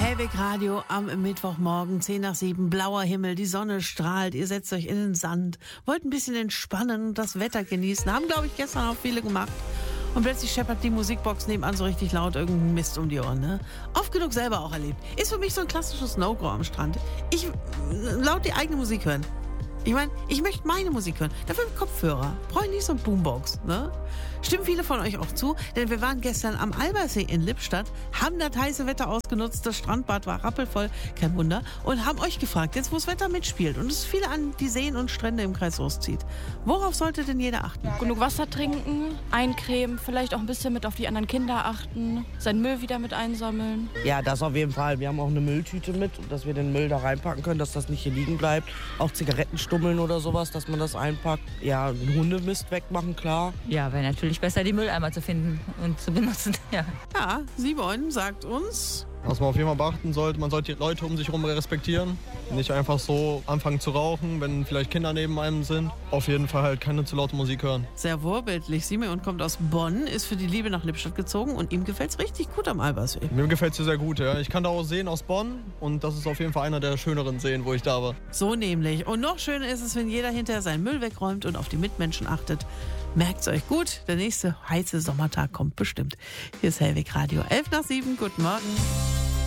Hellwig Radio am Mittwochmorgen, 6:50, blauer Himmel, die Sonne strahlt, ihr setzt euch in den Sand, wollt ein bisschen entspannen und das Wetter genießen, haben, glaube ich, gestern auch viele gemacht. Und plötzlich scheppert die Musikbox nebenan so richtig laut irgendein Mist um die Ohren, ne? Oft genug selber auch erlebt. Ist für mich so ein klassisches No-Go am Strand. Laut die eigene Musik hören. Ich meine, ich möchte meine Musik hören. Dafür mit Kopfhörer. Brauche ich nicht so ein Boombox, ne? Stimmen viele von euch auch zu, denn wir waren gestern am Albersee in Lippstadt, haben das heiße Wetter ausgenutzt, das Strandbad war rappelvoll, kein Wunder, und haben euch gefragt, jetzt wo das Wetter mitspielt und es viele an die Seen und Strände im Kreis Soest zieht. Worauf sollte denn jeder achten? Genug Wasser trinken, eincremen, vielleicht auch ein bisschen mit auf die anderen Kinder achten, seinen Müll wieder mit einsammeln. Ja, das auf jeden Fall. Wir haben auch eine Mülltüte mit, dass wir den Müll da reinpacken können, dass das nicht hier liegen bleibt. Auch Zigarettenstummeln oder sowas, dass man das einpackt. Ja, Hundemist wegmachen, klar. Ja, wäre natürlich besser, die Mülleimer zu finden und zu benutzen. Ja, Simon sagt uns... Was man auf jeden Fall beachten sollte, man sollte die Leute um sich herum respektieren. Nicht einfach so anfangen zu rauchen, wenn vielleicht Kinder neben einem sind. Auf jeden Fall halt keine zu laute Musik hören. Sehr vorbildlich. Simon kommt aus Bonn, ist für die Liebe nach Lippstadt gezogen und ihm gefällt es richtig gut am Albersee. Mir gefällt es sehr gut, ja. Ich kann da auch Seen aus Bonn und das ist auf jeden Fall einer der schöneren Seen, wo ich da war. So nämlich. Und noch schöner ist es, wenn jeder hinterher seinen Müll wegräumt und auf die Mitmenschen achtet. Merkt's euch gut, der nächste heiße Sommertag kommt bestimmt. Hier ist Hellwig Radio, 6:11, guten Morgen.